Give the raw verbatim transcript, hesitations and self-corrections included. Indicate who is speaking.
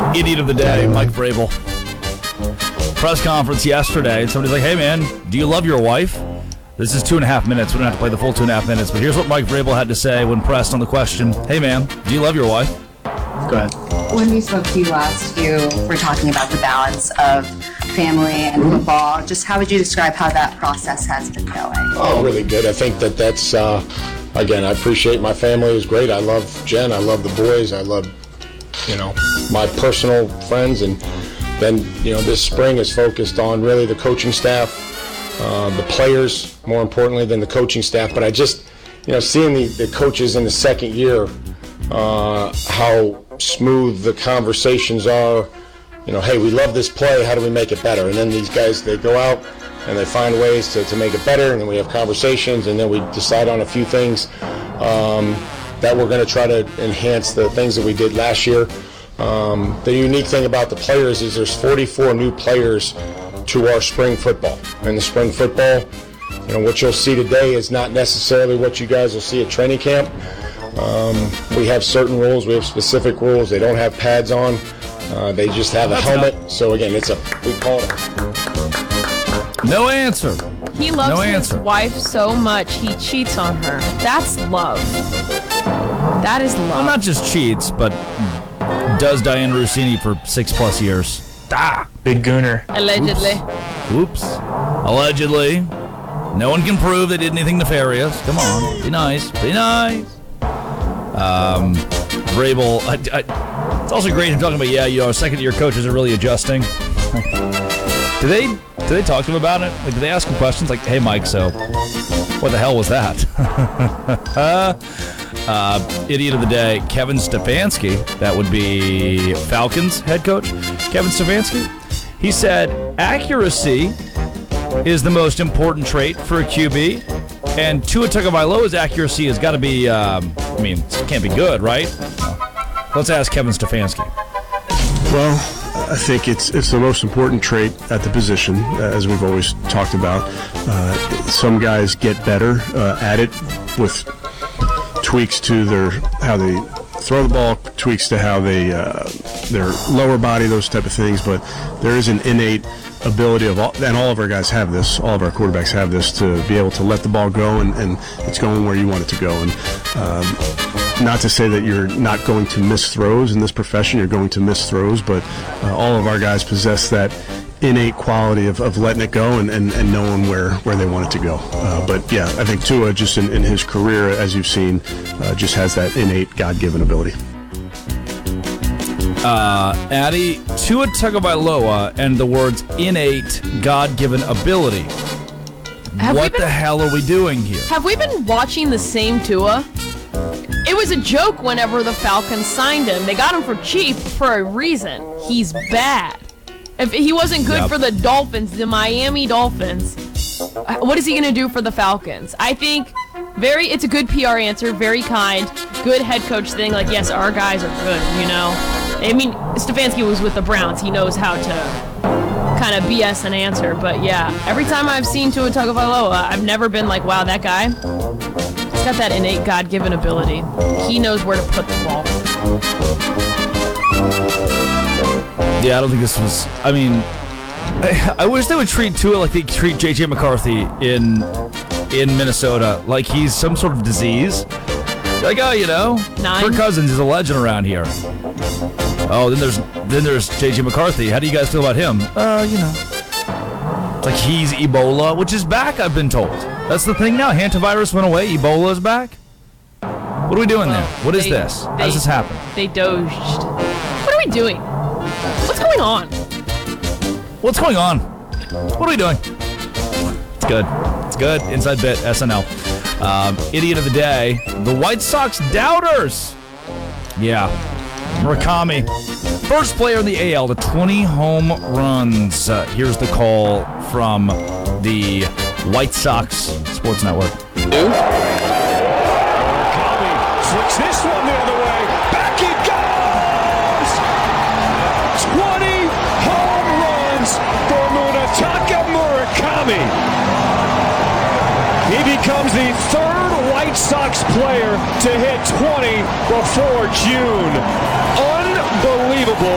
Speaker 1: Idiot of the day, Mike Vrabel. Press conference yesterday, and somebody's like, hey, man, do you love your wife? This is two and a half minutes. We don't have to play the full two and a half minutes, but here's what Mike Vrabel had to say when pressed on the question, hey, man, do you love your wife?
Speaker 2: Go ahead.
Speaker 3: When we spoke to you last, you were talking about the balance of family and football. Just how would you describe how that process has been going?
Speaker 4: Oh, really good. I think that that's, uh, again, I appreciate my family. It's great. I love Jen. I love the boys. I love, you know, my personal friends. And then, you know, this spring is focused on really the coaching staff, uh, the players, more importantly than the coaching staff. But I just, you know, seeing the, the coaches in the second year, uh, how smooth the conversations are. You know, hey, we love this play. How do we make it better? And then these guys, they go out and they find ways to, to make it better. And then we have conversations, and then we decide on a few things um, that we're going to try to enhance the things that we did last year. Um, the unique thing about the players is there's forty-four new players to our spring football. And the spring football, you know, what you'll see today is not necessarily what you guys will see at training camp. Um, we have certain rules. We have specific rules. They don't have pads on. Uh, they just have a helmet. So again, it's a we call it. A...
Speaker 1: No answer.
Speaker 5: He loves
Speaker 1: no
Speaker 5: his
Speaker 1: answer.
Speaker 5: wife so much he cheats on her. That's love. That is love.
Speaker 1: Well, not just cheats, but does Diane Rossini for six plus years. Ah,
Speaker 2: Big Gooner.
Speaker 5: Allegedly.
Speaker 1: Oops. Allegedly. No one can prove they did anything nefarious. Come on, be nice. Be nice. Um, Vrabel. I, I, it's also great him talking about, yeah, you know, second-year coaches are really adjusting. do they do they talk to him about it? Like, do they ask him questions like, hey, Mike, so what the hell was that? uh, idiot of the day, Kevin Stefanski. That would be Falcons head coach. Kevin Stefanski. He said, accuracy is the most important trait for a Q B. And Tua Tagovailoa's accuracy has got to be, um, I mean, it can't be good, right? Let's ask Kevin Stefanski.
Speaker 6: Well, I think it's it's the most important trait at the position, uh, as we've always talked about. Uh, some guys get better uh, at it with tweaks to their how they throw the ball, tweaks to how they uh, their lower body, those type of things. But there is an innate ability of all, and all of our guys have this, all of our quarterbacks have this, to be able to let the ball go, and, and it's going where you want it to go. And um, not to say that you're not going to miss throws in this profession, you're going to miss throws, but uh, all of our guys possess that innate quality of, of letting it go and, and, and knowing where, where they want it to go. Uh, but yeah, I think Tua, just in, in his career, as you've seen, uh, just has that innate God-given ability.
Speaker 1: Uh, Addy, Tua Tagovailoa and the words innate God-given ability.
Speaker 5: Have we
Speaker 1: what
Speaker 5: been-
Speaker 1: the hell are we doing here?
Speaker 5: Have we been watching the same Tua? It was a joke whenever the Falcons signed him. They got him for cheap for a reason. He's bad. If he wasn't good
Speaker 1: Yep.
Speaker 5: for the Dolphins, the Miami Dolphins, what is he going to do for the Falcons? I think very. It's a good P R answer, very kind, good head coach thing. Like, yes, our guys are good, you know. I mean, Stefanski was with the Browns. He knows how to kind of B S an answer. But yeah, every time I've seen Tua Tagovailoa, I've never been like, wow, that guy, he's got that innate God-given ability. He knows where to put the ball.
Speaker 1: Yeah, I don't think this was. I mean, I, I wish they would treat Tua like they treat J J McCarthy in in Minnesota, like he's some sort of disease. Like, oh, you know,
Speaker 5: Nine.
Speaker 1: Kirk Cousins is a legend around here. Oh, then there's then there's J J McCarthy. How do you guys feel about him? Uh, you know, it's like he's Ebola, which is back. I've been told. That's the thing now. Hantavirus went away. Ebola is back. What are we doing there? What is
Speaker 5: They-
Speaker 1: this? How
Speaker 5: they-
Speaker 1: does this happen?
Speaker 5: They doged. What are we doing? What's going on?
Speaker 1: What's going on? What are we doing? It's good. It's good. Inside Bit, S N L. Um, idiot of the day, the White Sox doubters. Yeah. Murakami, first player in the A L to twenty home runs. Uh, here's the call from the White Sox Sports Network.
Speaker 7: Murakami flicks this one the other way. Back it goes! twenty home runs for Munetaka Murakami. He becomes the third White Sox player to hit twenty before June. Unbelievable.